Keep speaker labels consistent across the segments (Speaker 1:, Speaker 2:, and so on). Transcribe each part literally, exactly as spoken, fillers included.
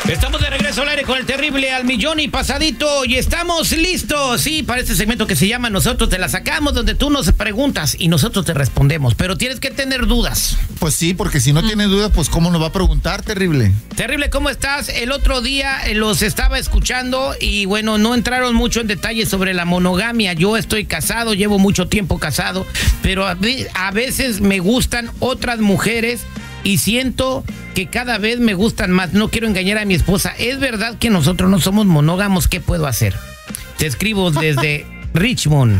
Speaker 1: Estamos de regreso al aire con el terrible al millón y pasadito y estamos listos, sí, para este segmento que se llama Nosotros te la sacamos, donde tú nos preguntas y nosotros te respondemos, pero tienes que tener dudas.
Speaker 2: Pues sí, porque si no mm. tienes dudas, pues ¿cómo nos va a preguntar, terrible?
Speaker 1: Terrible, ¿cómo estás? El otro día los estaba escuchando y bueno, no entraron mucho en detalles sobre la monogamia. Yo estoy casado, llevo mucho tiempo casado, pero a, a veces me gustan otras mujeres y siento que cada vez me gustan más. No quiero engañar a mi esposa. ¿Es verdad que nosotros no somos monógamos? ¿Qué puedo hacer? Te escribo desde Richmond.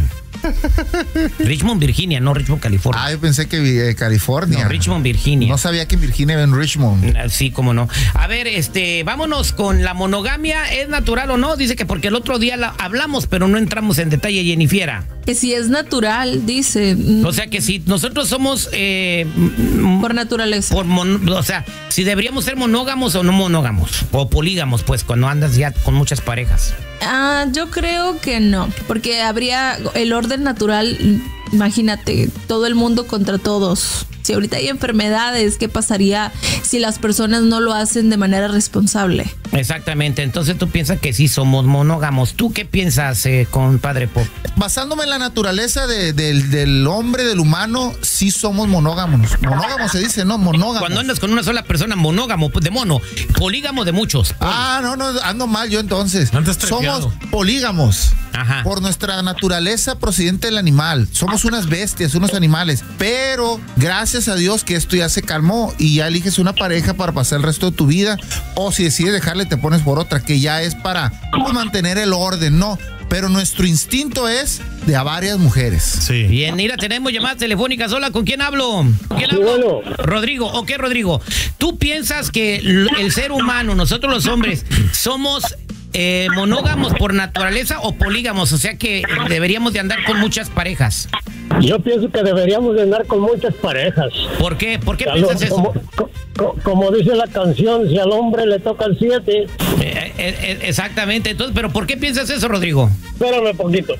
Speaker 1: Richmond, Virginia, no Richmond, California.
Speaker 2: Ah, yo pensé que eh, California.
Speaker 1: No, Richmond, Virginia.
Speaker 2: No sabía que en Virginia era en Richmond.
Speaker 1: Sí, cómo no. A ver, este, vámonos con la monogamia. ¿Es natural o no? Dice que porque el otro día la hablamos, pero no entramos en detalle, Jennifiera.
Speaker 3: Que si es natural, dice.
Speaker 1: O sea, que si nosotros somos... Eh,
Speaker 3: por naturaleza.
Speaker 1: Por mon, o sea, si deberíamos ser monógamos o no monógamos. O polígamos, pues, cuando andas ya con muchas parejas.
Speaker 3: Ah, yo creo que no. Porque habría el orden natural. Imagínate, todo el mundo contra todos. Si ahorita hay enfermedades, ¿qué pasaría si las personas no lo hacen de manera responsable?
Speaker 1: Exactamente, entonces tú piensas que sí somos monógamos. ¿Tú qué piensas, eh, compadre Pop?
Speaker 2: Basándome en la naturaleza de, de, del hombre, del humano, sí somos monógamos. Monógamos se dice, ¿no? Monógamos.
Speaker 1: Cuando andas con una sola persona, monógamo, de mono. Polígamo de muchos. Poli.
Speaker 2: Ah, no, no, ando mal yo entonces. Somos polígamos.
Speaker 1: Ajá.
Speaker 2: Por nuestra naturaleza procedente del animal. Somos unas bestias, unos animales. Pero gracias a Dios que esto ya se calmó y ya eliges una pareja para pasar el resto de tu vida. O si decides dejarle, te pones por otra, que ya es para pues, mantener el orden, ¿no? Pero nuestro instinto es de a varias mujeres.
Speaker 1: Sí. Bien, mira, tenemos llamadas telefónicas. Hola, ¿con quién hablo? ¿Con quién
Speaker 4: sí,
Speaker 1: hablo?
Speaker 4: Bueno.
Speaker 1: Rodrigo. Ok, Rodrigo. ¿Tú piensas que el ser humano, nosotros los hombres, somos eh, monógamos por naturaleza o polígamos? O sea que deberíamos de andar con muchas parejas.
Speaker 4: Yo pienso que deberíamos de andar con muchas parejas.
Speaker 1: ¿Por qué? ¿Por qué
Speaker 4: al,
Speaker 1: piensas eso?
Speaker 4: Como, co, como dice la canción, si al hombre le toca el siete.
Speaker 1: Eh, eh, exactamente. Entonces, ¿pero por qué piensas eso, Rodrigo?
Speaker 4: Espérame poquito.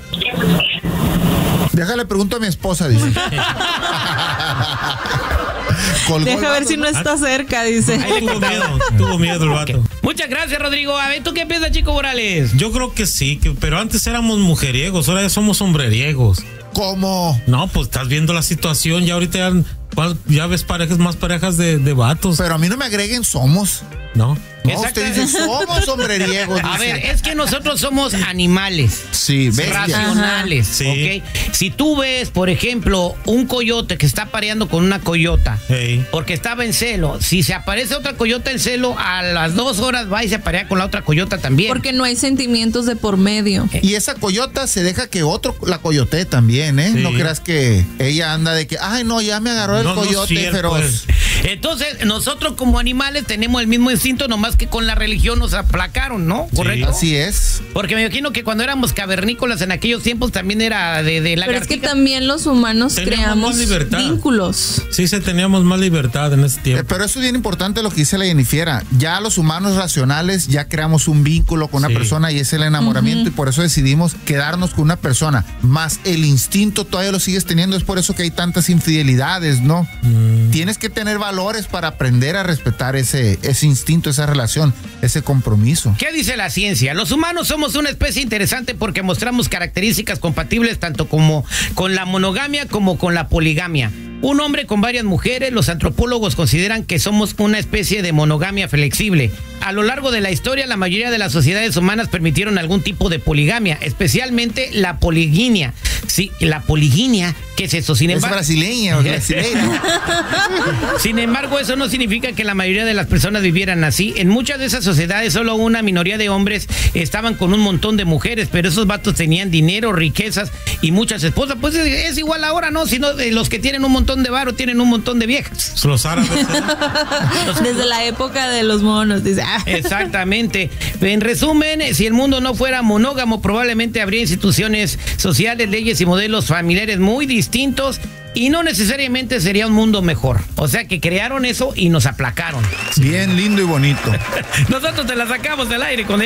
Speaker 2: Déjale, pregunto a mi esposa, dice.
Speaker 3: Deja ver si no está cerca, dice.
Speaker 5: Ahí tuvo miedo, tuvo miedo el vato.
Speaker 1: Okay. Muchas gracias, Rodrigo. A ver, ¿tú qué piensas, Chico Morales?
Speaker 5: Yo creo que sí, que, pero antes éramos mujeriegos, ahora ya somos hombreriegos.
Speaker 2: ¿Cómo?
Speaker 5: No, pues estás viendo la situación, ya ahorita ya, ya ves parejas, más parejas de, de vatos.
Speaker 2: Pero a mí no me agreguen somos.
Speaker 5: No.
Speaker 2: No, usted dice somos hombreriegos.
Speaker 1: A ver, es que nosotros somos animales.
Speaker 2: Sí, bestias.
Speaker 1: Racionales. Sí. ¿Okay? Si tú ves, por ejemplo, un coyote que está pareando con una coyota, hey. porque estaba en celo, si se aparece otra coyota en celo, a las dos horas va y se aparea con la otra coyota también.
Speaker 3: Porque no hay sentimientos de por medio.
Speaker 2: Y esa coyota se deja que otro la coyotee también, ¿eh? Sí. No creas que ella anda de que, ay, no, ya me agarró el no, coyote no feroz. Pues.
Speaker 1: Entonces, nosotros como animales tenemos el mismo instinto, nomás que con la religión nos aplacaron, ¿no? ¿Correcto?
Speaker 2: Sí, así es.
Speaker 1: Porque me imagino que cuando éramos cavernícolas en aquellos tiempos también era de, de la
Speaker 3: Pero es que también los humanos teníamos creamos vínculos.
Speaker 5: Sí, se teníamos más libertad en ese tiempo.
Speaker 2: Eh, pero eso es bien importante lo que dice la Jennifiera. Ya los humanos racionales ya creamos un vínculo con sí. una persona y es el enamoramiento, uh-huh. y por eso decidimos quedarnos con una persona. Más el instinto todavía lo sigues teniendo, es por eso que hay tantas infidelidades, ¿no? Mm. Tienes que tener valores para aprender a respetar ese, ese instinto, esa relación, ese compromiso.
Speaker 1: ¿Qué dice la ciencia? Los humanos somos una especie interesante porque mostramos características compatibles tanto como con la monogamia como con la poligamia. Un hombre con varias mujeres, los antropólogos consideran que somos una especie de monogamia flexible. A lo largo de la historia, la mayoría de las sociedades humanas permitieron algún tipo de poligamia, especialmente la poliginia. Sí, la poliginia, ¿qué es eso? Sin embargo,
Speaker 2: es brasileña o brasileña.
Speaker 1: Sin embargo, eso no significa que la mayoría de las personas vivieran así. En muchas de esas sociedades, solo una minoría de hombres estaban con un montón de mujeres, pero esos vatos tenían dinero, riquezas y muchas esposas. Pues es, es igual ahora, ¿no? Sino de los que tienen un montón de varo tienen un montón de viejas.
Speaker 5: Los árabes.
Speaker 3: Desde la época de los monos, dice.
Speaker 1: Exactamente. En resumen, si el mundo no fuera monógamo, probablemente habría instituciones sociales, leyes y modelos familiares muy distintos y no necesariamente sería un mundo mejor. O sea que crearon eso y nos aplacaron.
Speaker 2: Bien lindo y bonito.
Speaker 1: Nosotros te la sacamos del aire con